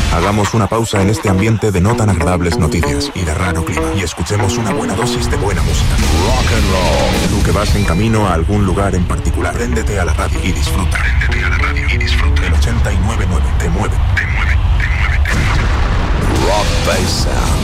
Hagamos una pausa en este ambiente de no tan agradables noticias y de raro clima y escuchemos una buena dosis de buena música. Rock and roll. Tú que vas en camino a algún lugar en particular, préndete a la radio y disfruta. El 80